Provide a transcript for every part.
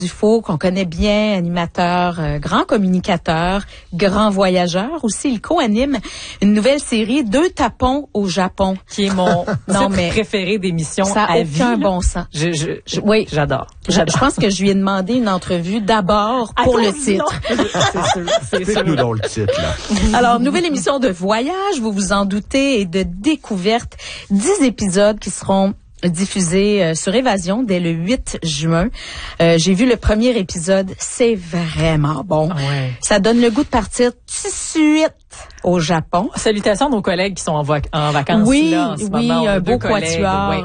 Dufault, qu'on connaît bien, animateur, grand communicateur, grand voyageur. Aussi, il co-anime une nouvelle série, Deux tapons au Japon. Qui est mon préféré d'émission à vie. Ça n'a aucun bon sens. Oui, j'adore. Je pense que je lui ai demandé une entrevue d'abord pour le titre. C'est sûr. Nous dans le titre, là. Alors, nouvelle émission de voyage, vous vous en doutez, et de découverte. 10 épisodes qui seront diffusé sur Évasion dès le 8 juin. J'ai vu le premier épisode, c'est vraiment bon. Ouais. Ça donne le goût de partir tout de suite au Japon. Salutations à nos collègues qui sont en vacances là en ce moment. Oui, un beau quatuor.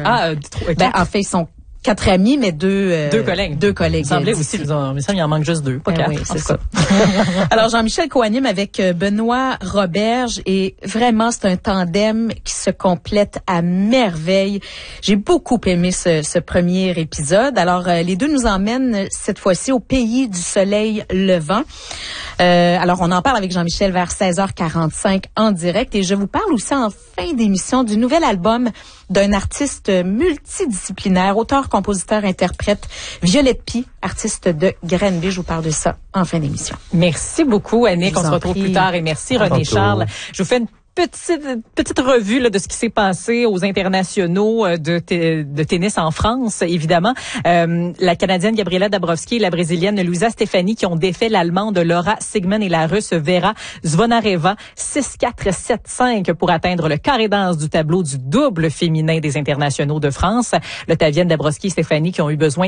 En fait, ils sont 4 amis, mais deux collègues. Deux collègues. Il semblait aussi, il en manque juste 2, pas 4. Oui, c'est ça. Alors, Jean-Michel co-anime avec Benoît Roberge et vraiment, c'est un tandem qui se complète à merveille. J'ai beaucoup aimé ce premier épisode. Alors, les deux nous emmènent cette fois-ci au pays du soleil levant. Alors, on en parle avec Jean-Michel vers 16h45 en direct et je vous parle aussi en fin d'émission du nouvel album d'un artiste multidisciplinaire, auteur, compositeur, interprète, Violette Pie, artiste de Grenby. Je vous parle de ça en fin d'émission. Merci beaucoup, Annick. On se retrouve plus tard et merci, René Charles. Je vous fais une petite revue là, de ce qui s'est passé aux internationaux de tennis en France, évidemment. La Canadienne Gabriela Dabrowski et la Brésilienne Luisa Stefani qui ont défait l'Allemande Laura Sigmund et la Russe Vera Zvonareva 6-4, 7-5 pour atteindre le carré d'as du tableau du double féminin des internationaux de France. L'Ottavienne Dabrowski et Stefani qui ont eu besoin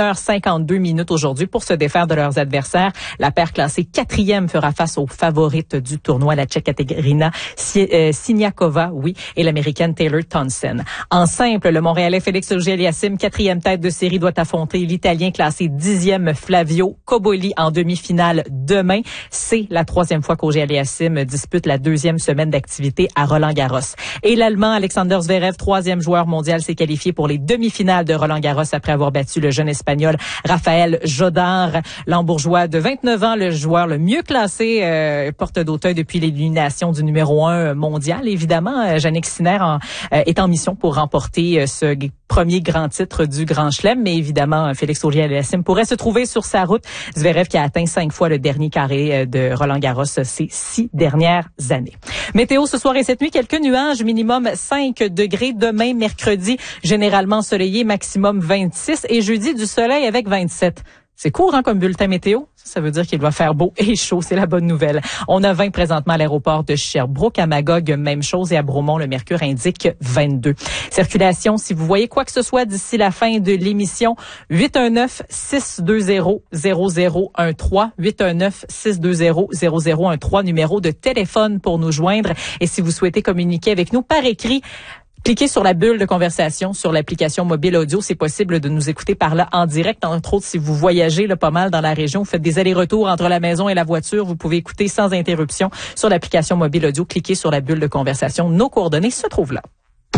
d'1h52 aujourd'hui pour se défaire de leurs adversaires. La paire classée 4e fera face aux favorites du tournoi, la Tchèque Kateřina Siniakova, et l'Américaine Taylor Townsend. En simple, le Montréalais Félix Auger-Aliassime, 4e tête de série, doit affronter l'Italien classé 10e Flavio Cobolli en demi-finale demain. C'est la 3e fois qu'Auger-Aliassime dispute la 2e semaine d'activité à Roland-Garros. Et l'Allemand Alexander Zverev, 3e joueur mondial, s'est qualifié pour les demi-finales de Roland-Garros après avoir battu le jeune Espagnol Rafael Jodar. L'Hambourgeois de 29 ans, le joueur le mieux classé, porte d'Auteuil depuis l'élimination du numéro 1 mondial. Évidemment, Jannik Sinner est en mission pour remporter ce premier grand titre du Grand Chelem, mais évidemment, Félix Auger-Aliassime pourrait se trouver sur sa route. Zverev qui a atteint 5 fois le dernier carré de Roland-Garros ces 6 dernières années. Météo ce soir et cette nuit, quelques nuages, minimum 5 degrés. Demain, mercredi, généralement ensoleillé, maximum 26 et jeudi du soleil avec 27. C'est court comme bulletin météo. Ça veut dire qu'il doit faire beau et chaud. C'est la bonne nouvelle. On a 20 présentement à l'aéroport de Sherbrooke. À Magog, même chose. Et à Bromont, le mercure indique 22. Circulation, si vous voyez quoi que ce soit d'ici la fin de l'émission, 819-620-0013. 819-620-0013, numéro de téléphone pour nous joindre. Et si vous souhaitez communiquer avec nous par écrit, cliquez sur la bulle de conversation sur l'application mobile audio. C'est possible de nous écouter par là en direct. Entre autres, si vous voyagez pas mal dans la région, vous faites des allers-retours entre la maison et la voiture, vous pouvez écouter sans interruption sur l'application mobile audio. Cliquez sur la bulle de conversation. Nos coordonnées se trouvent là.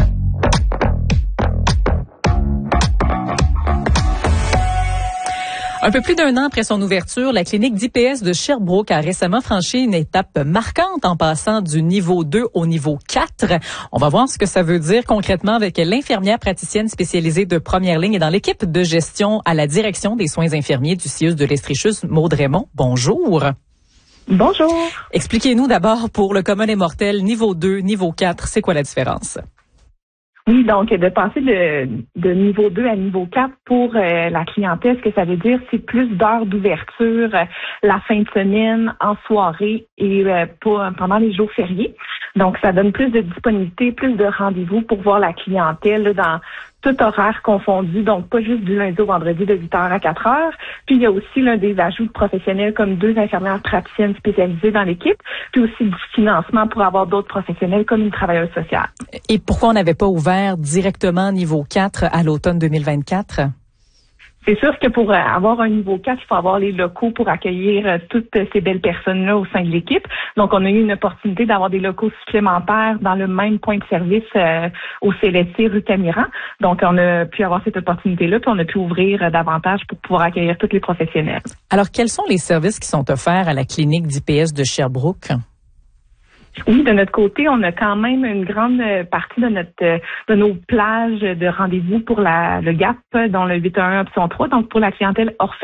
Un peu plus d'1 an après son ouverture, la clinique d'IPS de Sherbrooke a récemment franchi une étape marquante en passant du niveau 2 au niveau 4. On va voir ce que ça veut dire concrètement avec l'infirmière praticienne spécialisée de première ligne et dans l'équipe de gestion à la direction des soins infirmiers du CIUS de l'Estrichus, Maude Raymond. Bonjour. Bonjour. Expliquez-nous d'abord pour le commun des mortels, niveau 2, niveau 4, c'est quoi la différence? Oui, donc de passer de niveau 2 à niveau 4 pour la clientèle, ce que ça veut dire, c'est plus d'heures d'ouverture la fin de semaine, en soirée et pendant les jours fériés. Donc, ça donne plus de disponibilité, plus de rendez-vous pour voir la clientèle là, dans tout horaire confondu, donc pas juste du lundi au vendredi de 8h à 4h. Puis, il y a aussi des ajouts de professionnels comme 2 infirmières praticiennes spécialisées dans l'équipe, puis aussi du financement pour avoir d'autres professionnels comme une travailleuse sociale. Et pourquoi on n'avait pas ouvert directement niveau 4 à l'automne 2024? C'est sûr que pour avoir un niveau 4, il faut avoir les locaux pour accueillir toutes ces belles personnes-là au sein de l'équipe. Donc, on a eu une opportunité d'avoir des locaux supplémentaires dans le même point de service au CLSC rue Camiran. Donc, on a pu avoir cette opportunité-là, puis on a pu ouvrir davantage pour pouvoir accueillir tous les professionnels. Alors, quels sont les services qui sont offerts à la clinique d'IPS de Sherbrooke? Oui, de notre côté, on a quand même une grande partie de nos plages de rendez-vous pour le GAP, dont le 811 option 3, donc pour la clientèle orpheline.